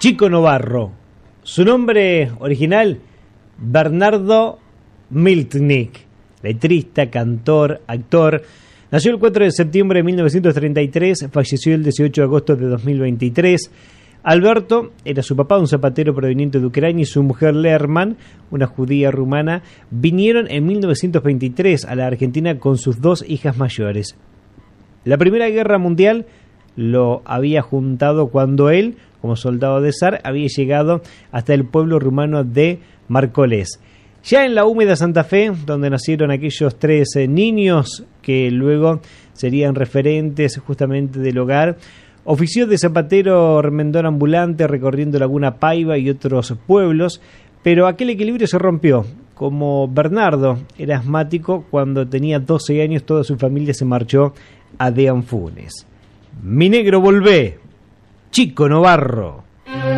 Chico Novarro. Su nombre original, Bernardo Miltnik, letrista, cantor, actor. Nació el 4 de septiembre de 1933, falleció el 18 de agosto de 2023. Alberto era su papá, un zapatero proveniente de Ucrania, y su mujer Lerman, una judía rumana, vinieron en 1923 a la Argentina con sus dos hijas mayores. La Primera Guerra Mundial lo había juntado cuando él, como soldado de zar, había llegado hasta el pueblo rumano de Márcoles. Ya en la húmeda Santa Fe, donde nacieron aquellos tres niños que luego serían referentes justamente del hogar, ofició de zapatero remendón ambulante recorriendo Laguna Paiva y otros pueblos, pero aquel equilibrio se rompió. Como Bernardo era asmático, cuando tenía 12 años toda su familia se marchó a Deanfunes. Mi negro volvé, Chico Novarro.